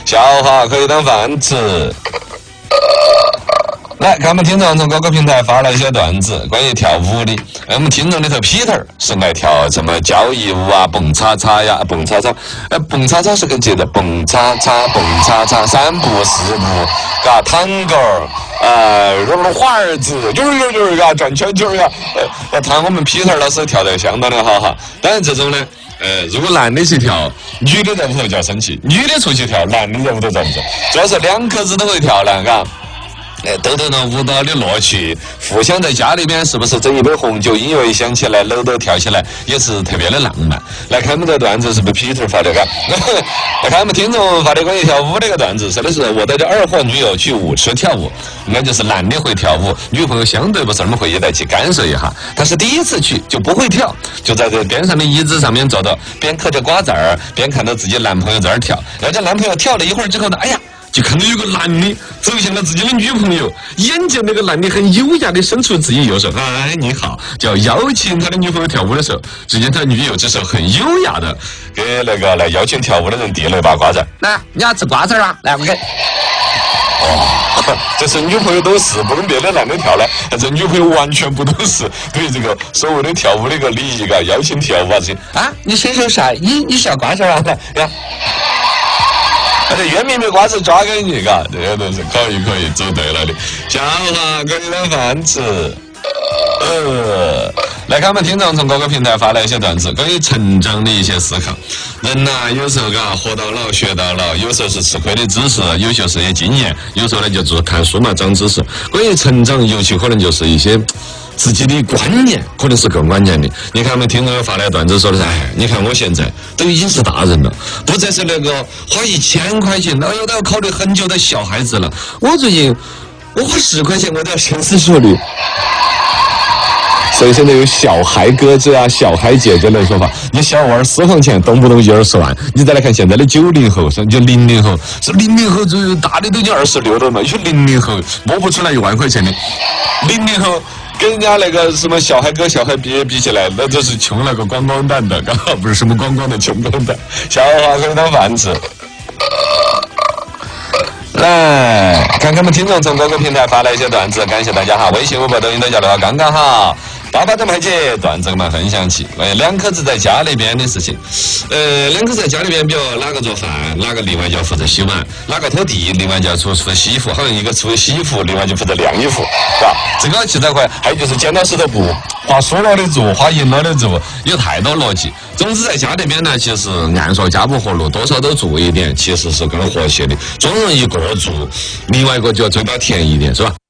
笑话可以当饭吃。来看我们听众从各个平台发了一些段子，关于跳舞的。我们听众里头 Peter 是爱跳什么交谊舞啊、蹦叉叉呀、蹦叉叉。蹦叉叉是个节奏，蹦叉叉、蹦叉叉，三步四步，嘎，探戈华儿子，嘎，转圈圈呀。看我们 Peter 老师跳得相当的好哈。当然这种呢。如果男的去跳，女的在屋头就要生气；女的出去跳，男的在屋头遭不着。主要是两口子都会跳了，嘎。逗逗那舞蹈的乐趣，互相在家里边是不是整一杯红酒，音乐一响起来，搂都跳起来，也是特别的浪漫。来看我们这段子是不是 Peter 发的？嘎，来看我们听众发的关于跳舞这个段子，说的是我带着二货女友去舞池跳舞，那就是男的会跳舞，女朋友相对不是那么会，也带去感受一下。但是第一次去就不会跳，就在这边上的椅子上面坐着，边嗑着瓜子儿，边看到自己男朋友在那儿跳。然后这男朋友跳了一会儿之后呢，哎呀！就看到有个男的走向了自己的女朋友，眼见那个男的很优雅的伸出自己右手，哎，你好，就要邀请他的女朋友跳舞的时候，只见他女友这时候很优雅的给那个来邀请跳舞的人递了一把瓜子，来，你要吃瓜子啊？来，我给。这是女朋友懂事，不跟别的男的跳呢。这女朋友完全不懂事，对于这个所谓的跳舞的一个礼仪，嘎，邀请跳舞啊这些啊，你伸手啥？你是要瓜子啊？来呀。而且圆明没瓜子抓给你，嘎，这些都是可以走对了的。笑话可以当饭吃。来看我们听众从各个平台发来一些段子，关于成长的一些思考。人呐，有时候嘎活到老学到老，有时候是吃亏的知识，有些是些经验，有时候呢就做看书嘛长知识。关于成长，尤其可能就是一些自己的观念，可能是更关键的。你看我们听众发来段子说的是，哎，你看我现在都已经是大人了，不再是那个花1000块钱，都要考虑很久的小孩子了。我最近我花10块钱，我都要深思熟虑。所以现在有小孩哥哥啊、小孩姐姐的说法，你小娃儿私房钱动不动就20万。你再来看现在的90后，就00后，说00后这大的都已经26了嘛，有些00后摸不出来1万块钱的，00后跟人家那个什么小孩哥、小孩比起来，那就是穷了个光光蛋的，刚好不是什么光光的穷光蛋。笑话可以当饭吃。来看看我们听众从各个平台发来一些段子，感谢大家哈！微信、微博、抖音都交流哈，刚刚好。爸爸怎么还接段子我们分享起？两口子在家里边的事情，两口子在家里边，比如哪个做饭，哪个另外就要负责洗碗，哪个拖地，另外就要负责洗衣服，好像一个负责洗衣服，另外就负责晾衣服，是吧？这个其实快，还有就是剪刀石头布，画输了的做，画赢了的做，有太多逻辑。总之在家里边呢，其实按说家不和睦，多少都做一点，其实是更和谐的。总人一个做，另外一个就要嘴巴甜一点，是吧？